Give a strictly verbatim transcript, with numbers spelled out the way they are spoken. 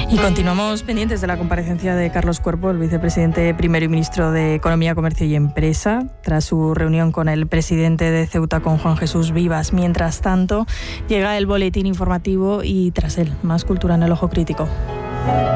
Y continuamos pendientes de la comparecencia de Carlos Cuerpo, el vicepresidente primero y ministro de Economía, Comercio y Empresa, tras su reunión con el presidente de Ceuta, con Juan Jesús Vivas. Mientras tanto, llega el boletín informativo y tras él, más cultura en el Ojo Crítico.